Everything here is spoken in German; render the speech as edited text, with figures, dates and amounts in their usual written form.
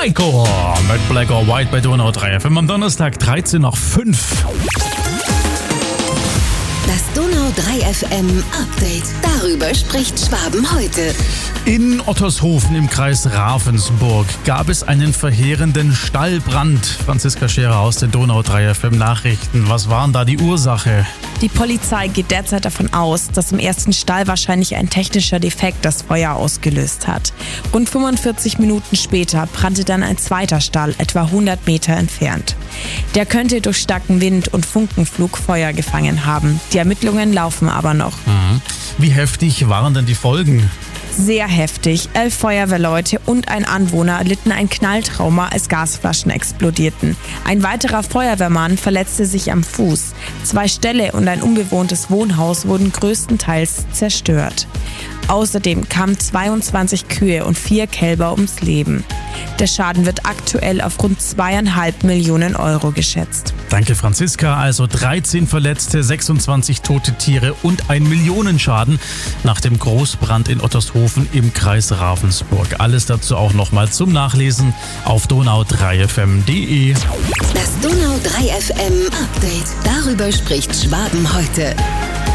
Heiko mit Black or White bei Donau 3 FM am Donnerstag 13 nach 5. Das Donau 3 FM Update. Darüber spricht Schwaben heute. In Ottershofen im Kreis Ravensburg gab es einen verheerenden Stallbrand. Franziska Scherer aus den Donau 3 FM Nachrichten. Was waren da die Ursache? Die Polizei geht derzeit davon aus, dass im ersten Stall wahrscheinlich ein technischer Defekt das Feuer ausgelöst hat. Rund 45 Minuten später brannte dann ein zweiter Stall, etwa 100 Meter entfernt. Der könnte durch starken Wind und Funkenflug Feuer gefangen haben. Die Ermittlungen laufen aber noch. Wie heftig waren denn die Folgen? Sehr heftig. 11 Feuerwehrleute und ein Anwohner litten ein Knalltrauma, als Gasflaschen explodierten. Ein weiterer Feuerwehrmann verletzte sich am Fuß. 2 Ställe und ein unbewohntes Wohnhaus wurden größtenteils zerstört. Außerdem kamen 22 Kühe und 4 Kälber ums Leben. Der Schaden wird aktuell auf rund 2,5 Millionen Euro geschätzt. Danke Franziska, also 13 Verletzte, 26 tote Tiere und ein Millionenschaden nach dem Großbrand in Ottershofen im Kreis Ravensburg. Alles dazu auch nochmal zum Nachlesen auf donau3fm.de. Das Donau 3 FM Update. Darüber spricht Schwaben heute.